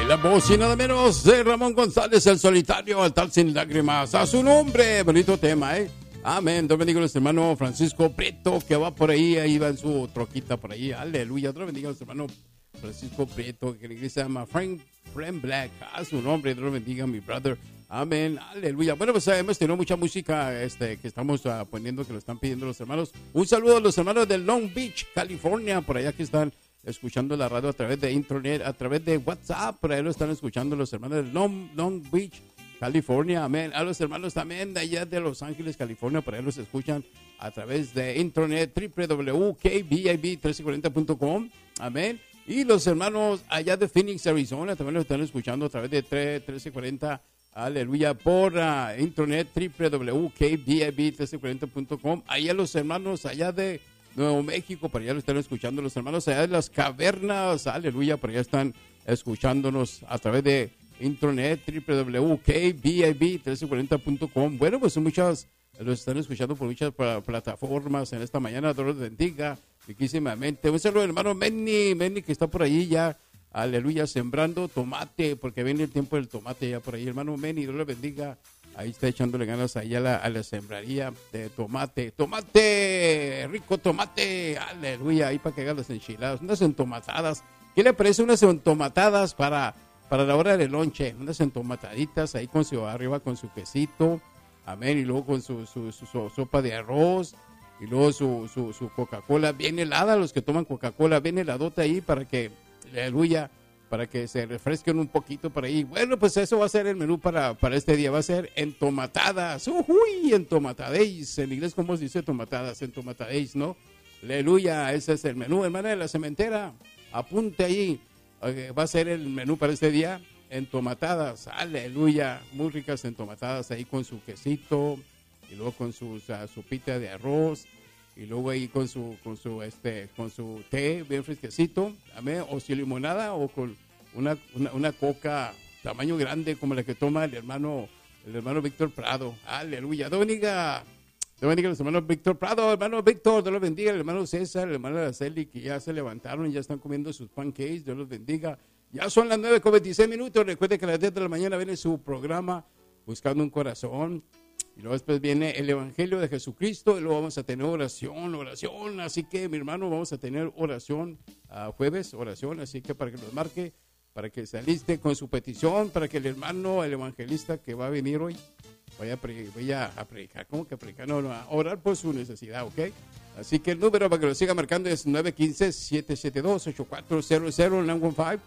La voz y nada menos de Ramón González, el solitario, al tal sin lágrimas. A su nombre, bonito tema, ¿eh? Amén. Dios bendiga a nuestro hermano Francisco Prieto, que va por ahí va en su troquita por ahí. Aleluya. Dios bendiga a nuestro hermano Francisco Prieto, que la iglesia se llama Frank Black. A su nombre, Dios bendiga a mi brother. Amén. Aleluya. Bueno, pues hemos tenido mucha música que estamos poniendo, que lo están pidiendo los hermanos. Un saludo a los hermanos de Long Beach, California, por allá que están escuchando la radio a través de internet, a través de WhatsApp, por ahí lo están escuchando los hermanos de Long Beach, California, amén. A los hermanos también de allá de Los Ángeles, California, por ahí los escuchan a través de internet, www.kbib1340.com, amén. Y los hermanos allá de Phoenix, Arizona, también los están escuchando a través de 1340, aleluya, por internet, www.kbib1340.com. Allá los hermanos allá de Nuevo México, por allá lo están escuchando los hermanos allá de las cavernas, aleluya, por allá están escuchándonos a través de internet, www.kbib1340.com. Bueno, pues muchas, los están escuchando por muchas plataformas en esta mañana. Dios los bendiga riquísimamente. Un saludo al hermano Menny que está por ahí ya, aleluya, sembrando tomate, porque viene el tiempo del tomate ya por ahí. Hermano Menny, Dios lo bendiga. Ahí está echándole ganas ahí a la sembraría de tomate. ¡Tomate! ¡Rico tomate! ¡Aleluya! Ahí para que hagan las enchiladas. Unas entomatadas. ¿Qué le parece unas entomatadas para la hora del lonche? Unas entomataditas ahí con arriba con su quesito. Amén. Y luego con su sopa de arroz. Y luego su Coca-Cola bien helada. Los que toman Coca-Cola bien heladota ahí para que, aleluya, para que se refresquen un poquito por ahí. Bueno, pues eso va a ser el menú para este día. Va a ser entomatadas. ¡Uy! Entomatadéis. En inglés, ¿cómo se dice entomatadas? Entomatadéis, ¿no? Aleluya. Ese es el menú, hermana de la cementera. Apunte ahí. Va a ser el menú para este día. Entomatadas. Aleluya. Muy ricas entomatadas ahí con su quesito. Y luego con su sopita de arroz. Y luego ahí con su té bien fresquecito, amén, o si limonada o con una coca tamaño grande como la que toma el hermano Víctor Prado. Aleluya. Dios bendiga a los hermanos Víctor Prado, hermano Víctor, Dios los bendiga, el hermano César, el hermano Araceli, que ya se levantaron, ya están comiendo sus pancakes, Dios los bendiga. Ya son las 9:26. Recuerde que a las 10 de la mañana viene su programa Buscando un Corazón. Y luego después viene el Evangelio de Jesucristo, y luego vamos a tener oración, así que mi hermano, vamos a tener oración jueves, oración, así que para que nos marque, para que se aliste con su petición, para que el hermano, el evangelista que va a venir hoy, vaya a predicar, ¿cómo que predicar? No, a orar por su necesidad, ¿ok? Así que el número para que lo siga marcando es 915-772-8400,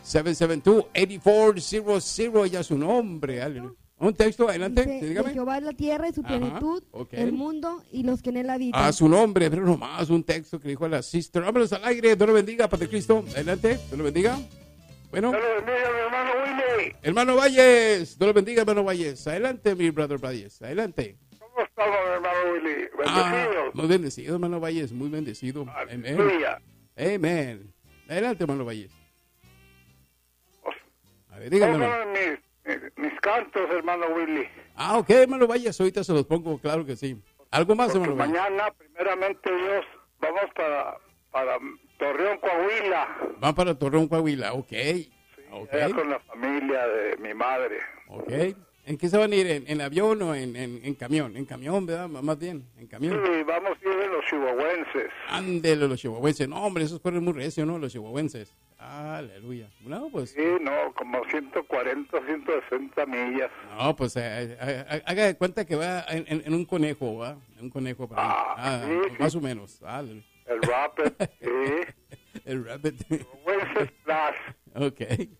915-772-8400, ya su nombre, aleluya. Un texto, adelante, dice, dígame. De Jehová es la tierra y su plenitud, okay. El mundo y los que en él habitan. A su nombre, pero nomás un texto que dijo a la sister. Vámonos al aire, Dios lo bendiga, Padre Cristo. Adelante, Dios lo bendiga. Bueno. Dios lo bendiga, mi hermano Willy. Hermano Valles, Dios lo bendiga, hermano Valles. Adelante, mi brother Valles, adelante. ¿Cómo estamos, mi hermano Willy? Bendecidos. Muy bendecido, hermano Valles, muy bendecido. Amén. Amén. Adelante, hermano Valles. A ver, dígame. Mis cantos, hermano Willy. Ok, hermano Valles, ahorita se los pongo, claro que sí. ¿Algo más, hermano Valles? Mañana, primeramente Dios, vamos para Torreón, Coahuila. Van para Torreón, Coahuila, ok. Sí, allá con la familia de mi madre. Ok. ¿En qué se van a ir? ¿En avión o en camión? En camión, ¿verdad? Más bien, en camión. Sí, vamos a ir de los chihuahuenses. Ándele, los chihuahuenses. No, hombre, esos corren muy recio, ¿no? Los chihuahuenses. Aleluya. No, pues. Sí, no, como 140, 160 millas. No, pues haga de cuenta que va en un conejo, ¿va? En un conejo para ahí. Sí, más sí. o menos. Aleluya. El Rapid, sí. El Rapid. Chihuahuenses Plus. Ok.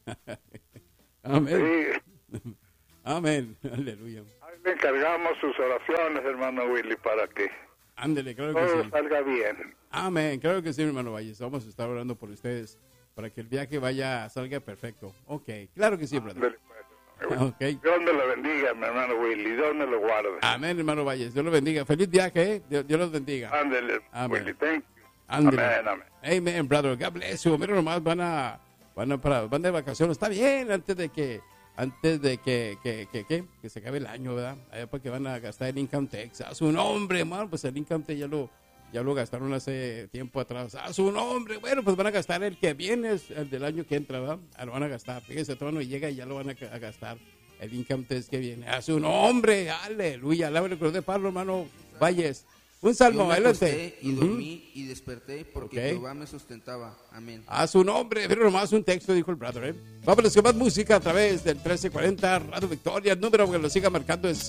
Amén. Sí. Amén. Aleluya. Ahí le encargamos sus oraciones, hermano Willy, para que ándele, claro que todo sí. salga bien. Amén. Claro que sí, mi hermano Valles. Vamos a estar orando por ustedes para que el viaje salga perfecto. Ok. Claro que sí, brother. Okay. Dios me lo bendiga, mi hermano Willy. Dios me lo guarde. Amén, hermano Valles. Dios lo bendiga. Feliz viaje, ¿eh? Dios los bendiga. Ándele, Amén. Willy. Thank you. Ándele. Amén, amén. Amen, brother. God bless you. Mira nomás, van de vacaciones. Está bien, antes de que se acabe el año, ¿verdad? Allá porque van a gastar el income tax. A su nombre, man, pues el income tax Ya lo gastaron hace tiempo atrás. A su nombre. Bueno, pues van a gastar el que viene, el del año que entra, ¿verdad? Lo van a gastar. Fíjese, todo no llega y ya lo van a gastar. El income test que viene. A su nombre. Aleluya. Alábale cruz de Pablo, hermano Valles. Un salmo, Yo me adelante. acosté y dormí y desperté porque Jehová me sustentaba. Amén. A su nombre, pero nomás un texto, dijo el brother, ¿eh? Vámonos con más música a través del 1340 Radio Victoria. El número que lo siga marcando es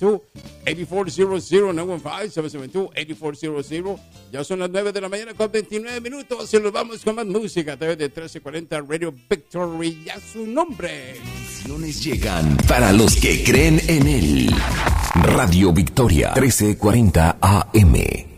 772-8400-915-772-8400. Ya son las 9 de la mañana con 29 minutos y nos vamos con más música a través del 1340 Radio Victory. Y a su nombre. Bendiciones llegan para los que creen en él. Radio Victoria 1340 AM.